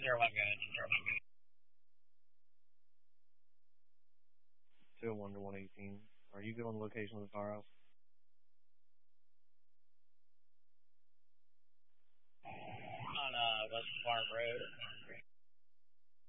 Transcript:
201 to 118. Are you good on the location of the firehouse? On West Farm Road.